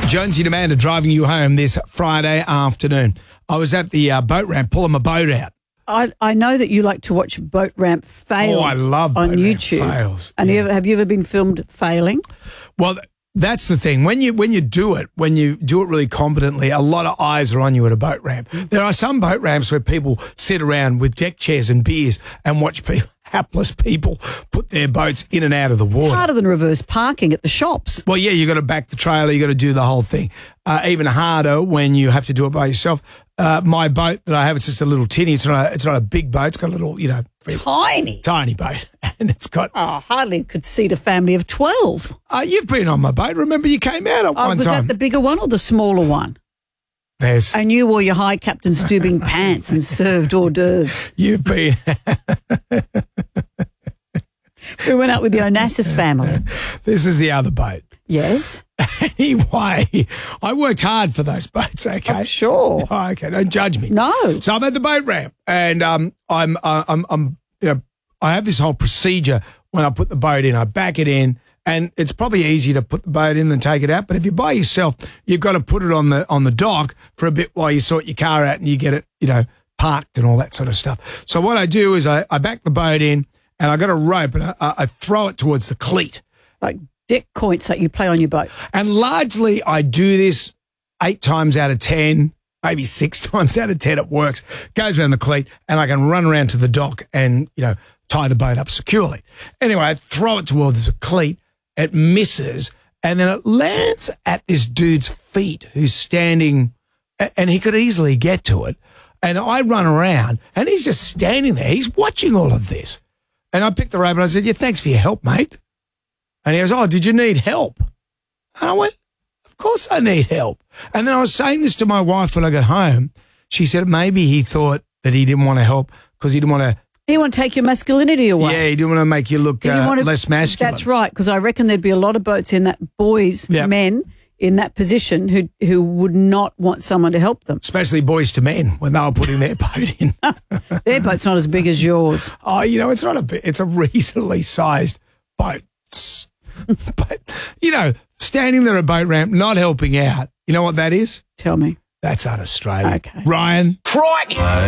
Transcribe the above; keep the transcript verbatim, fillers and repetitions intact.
Jonesy and Amanda driving you home this Friday afternoon. I was at the uh, boat ramp pulling my boat out. I, I know that you like to watch boat ramp fails Oh, I love on boat ramp YouTube. fails. And Yeah. you ever, have you ever been filmed failing? Well, th- that's the thing. When you when you do it, when you do it really competently, a lot of eyes are on you at a boat ramp. There are some boat ramps where people sit around with deck chairs and beers and watch people, hapless people put their boats in and out of the It's water. harder than reverse parking at the shops. Well, yeah, you got to back the trailer, you got to do the whole thing. Uh, even harder when you have to do it by yourself. Uh, my boat that I have, it's just a little tinny. It's not a, it's not a big boat. It's got a little, you know, very Tiny. tiny boat, and it's got. Oh, hardly could seat a family of twelve. Uh, you've been on my boat. Remember, you came out at Oh, one was time. that the bigger one or the smaller one? There's And you wore your high Captain Stubing pants and served hors d'oeuvres. you've been. We went out with the Onassis family. This is the other boat. Yes. Anyway, I worked hard for those boats. Okay, I'm sure. Oh, okay, don't judge me. No. So I'm at the boat ramp, and um, I'm, uh, I'm, I'm, you know, I have this whole procedure when I put the boat in. I back it in, and it's probably easier to put the boat in than take it out. But if you're by yourself, you've got to put it on the on the dock for a bit while you sort your car out and you get it, you know, parked and all that sort of stuff. So what I do is I, I back the boat in, and I got a rope, and I, I throw it towards the cleat. Like deck points that you play on your boat. And largely I do this eight times out of ten, maybe six times out of ten it works. Goes around the cleat and I can run around to the dock and, you know, tie the boat up securely. Anyway, I throw it towards the cleat, it misses, and then it lands at this dude's feet who's standing, and he could easily get to it. And I run around and he's just standing there. He's watching all of this. And I picked the rope and I said, yeah, thanks for your help, mate. And he goes, oh, did you need help? And I went, of course I need help. And then I was saying this to my wife when I got home. She said maybe he thought that he didn't want to help because he didn't want to. He want to take your masculinity away. Yeah, he didn't want to make you look He didn't uh, want to- less masculine. That's right, because I reckon there'd be a lot of boats in that boys, Yeah. men in that position who who would not want someone to help them. Especially boys to men when they were putting their boat in. Their boat's not as big as yours. Oh, you know, it's not a bit, it's a reasonably sized boat. But, you know, standing there at a boat ramp, not helping out, you know what that is? Tell me. That's un-Australian. Okay. Ryan. Crikey!